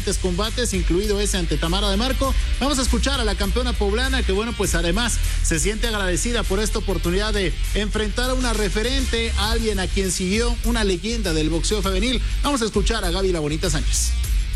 diferentes combates, incluido ese ante Tamara de Marco. Vamos a escuchar a la campeona poblana, que bueno, pues además se siente agradecida por esta oportunidad de enfrentar a una referente, a alguien a quien siguió, una leyenda del boxeo femenil. Vamos a escuchar a Gaby La Bonita Sánchez.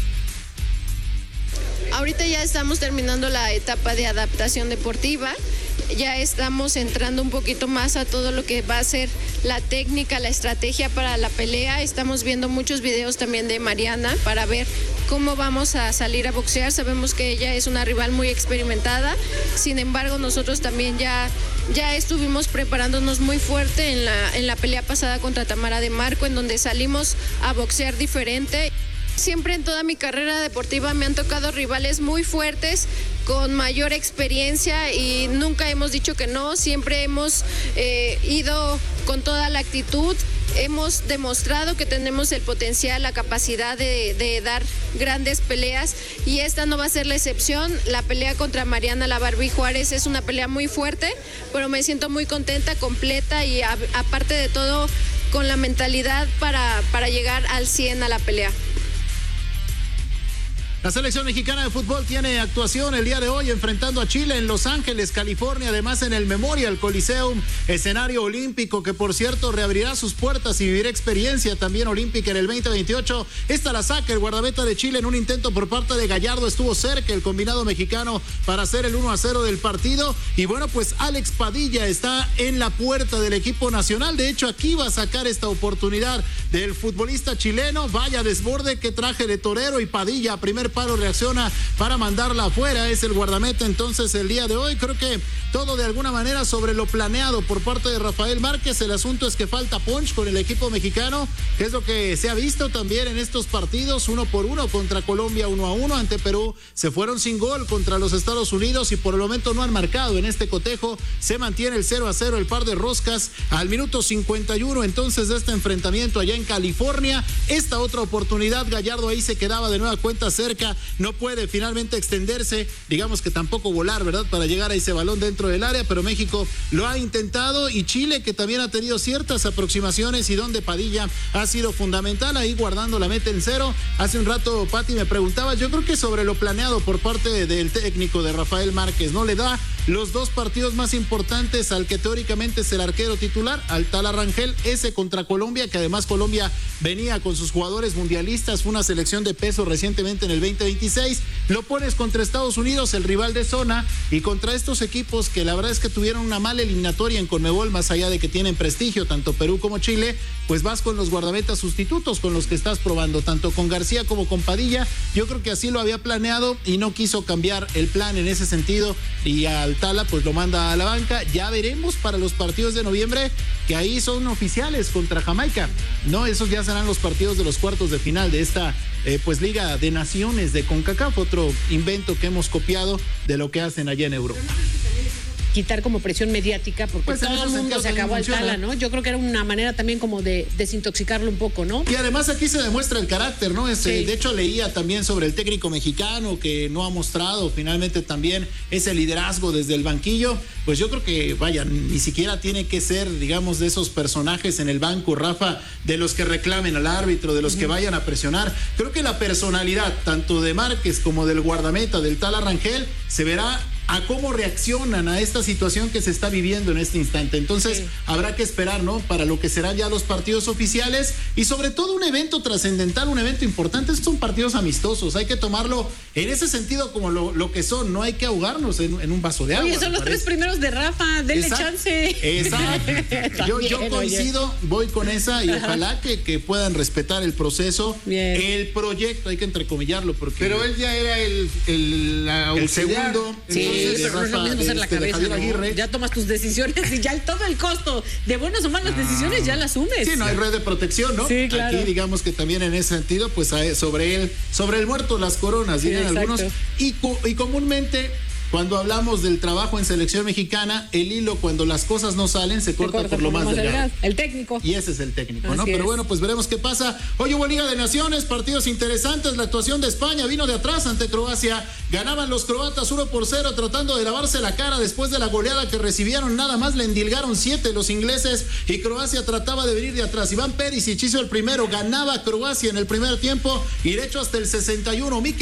Ahorita ya estamos terminando la etapa de adaptación deportiva, ya estamos entrando un poquito más a todo lo que va a ser la técnica, la estrategia para la pelea. Estamos viendo muchos videos también de Mariana para ver cómo vamos a salir a boxear. Sabemos que ella es una rival muy experimentada, sin embargo nosotros también ya estuvimos preparándonos muy fuerte en la pelea pasada contra Tamara de Marco, en donde salimos a boxear diferente. Siempre en toda mi carrera deportiva me han tocado rivales muy fuertes, con mayor experiencia, y nunca hemos dicho que no, siempre hemos ido con toda la actitud. Hemos demostrado que tenemos el potencial, la capacidad de dar grandes peleas, y esta no va a ser la excepción. La pelea contra Mariana La Barbie Juárez es una pelea muy fuerte, pero me siento muy contenta, completa y aparte de todo con la mentalidad para llegar al 100 a la pelea. La selección mexicana de fútbol tiene actuación el día de hoy enfrentando a Chile en Los Ángeles, California, además en el Memorial Coliseum, escenario olímpico que por cierto reabrirá sus puertas y vivirá experiencia también olímpica en el 2028. Esta la saca el guardameta de Chile en un intento por parte de Gallardo, estuvo cerca el combinado mexicano para hacer el 1-0 del partido, y bueno, pues Alex Padilla está en la puerta del equipo nacional. De hecho, aquí va a sacar esta oportunidad del futbolista chileno. Vaya desborde que traje de torero, y Padilla, primer paro, reacciona para mandarla afuera. Es el guardameta entonces el día de hoy. Creo que todo de alguna manera sobre lo planeado por parte de Rafael Márquez. El asunto es que falta punch con el equipo mexicano, que es lo que se ha visto también en estos partidos. 1-1 contra Colombia, 1-1 ante Perú. Se fueron sin gol contra los Estados Unidos y por el momento no han marcado en este cotejo. Se mantiene el 0-0, el par de roscas al minuto 51 entonces de este enfrentamiento allá en California. Esta otra oportunidad, Gallardo ahí se quedaba de nueva cuenta cerca, no puede finalmente extenderse, digamos que tampoco volar, ¿verdad?, para llegar a ese balón dentro del área, pero México lo ha intentado, y Chile, que también ha tenido ciertas aproximaciones y donde Padilla ha sido fundamental ahí guardando la meta en cero. Hace un rato, Pati, me preguntaba, yo creo que sobre lo planeado por parte del técnico de Rafael Márquez, ¿no? Le da los dos partidos más importantes al que teóricamente es el arquero titular, al Tala Rangel, ese contra Colombia, que además Colombia venía con sus jugadores mundialistas, fue una selección de peso recientemente en el 2026, lo pones contra Estados Unidos, el rival de zona, y contra estos equipos que la verdad es que tuvieron una mala eliminatoria en Conmebol, más allá de que tienen prestigio, tanto Perú como Chile, pues vas con los guardametas sustitutos con los que estás probando, tanto con García como con Padilla. Yo creo que así lo había planeado y no quiso cambiar el plan en ese sentido, y al Tala pues lo manda a la banca. Ya veremos para los partidos de noviembre, que ahí son oficiales contra Jamaica, no, esos ya serán los partidos de los cuartos de final de esta pues Liga de Naciones de CONCACAF, otro invento que hemos copiado de lo que hacen allá en Europa. Quitar como presión mediática, porque pues todo el mundo se acabó al Tala, ¿no? Yo creo que era una manera también como de desintoxicarlo un poco, ¿no? Y además aquí se demuestra el carácter, ¿no? Sí. De hecho, leía también sobre el técnico mexicano que no ha mostrado finalmente también ese liderazgo desde el banquillo. Pues yo creo que, vaya, ni siquiera tiene que ser, digamos, de esos personajes en el banco, Rafa, de los que reclamen al árbitro, de los que vayan a presionar. Creo que la personalidad, tanto de Márquez como del guardameta, del Tala Rangel, se verá a cómo reaccionan a esta situación que se está viviendo en este instante. Entonces, sí, habrá que esperar, ¿no?, para lo que serán ya los partidos oficiales, y sobre todo un evento trascendental, un evento importante. Estos son partidos amistosos, hay que tomarlo en ese sentido como lo que son, no hay que ahogarnos en un vaso de agua. Oye, son los tres primeros de Rafa, denle chance. Exacto. Yo coincido, voy con esa, y ojalá que puedan respetar el proceso, el proyecto, hay que entrecomillarlo, porque... Pero él ya era el segundo. Sí, pero no es mismo ser la cabeza, ¿no? Ya tomas tus decisiones y ya todo el costo de buenas o malas decisiones ya las asumes. Sí, no hay red de protección, ¿no? Sí, claro. Aquí digamos que también en ese sentido, pues sobre el muerto las coronas, dirían algunos, y comúnmente Cuando hablamos del trabajo en selección mexicana, el hilo cuando las cosas no salen se corta por lo más delgado. El técnico. Y ese es el técnico, Así ¿no? es. Pero bueno, pues veremos qué pasa. Hoy hubo Liga de Naciones, partidos interesantes. La actuación de España vino de atrás ante Croacia. Ganaban los croatas 1-0 tratando de lavarse la cara después de la goleada que recibieron. Nada más le endilgaron 7 los ingleses y Croacia trataba de venir de atrás. Iván Perisic hizo el primero, ganaba Croacia en el primer tiempo y de hecho hasta el 61.